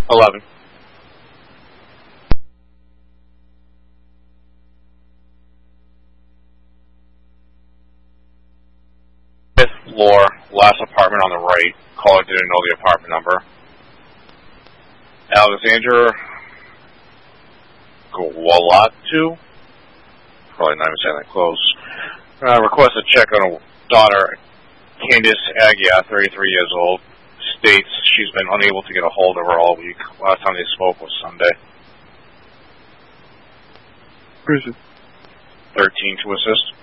11. Fifth floor, last apartment on the right. Caller didn't know the apartment number. Alexander Gualatu, probably not even saying that close. Requests a check on a daughter, Candice Agia, 33 years old. States she's been unable to get a hold of her all week. Last time they spoke was Sunday. Where is it? 13 to assist.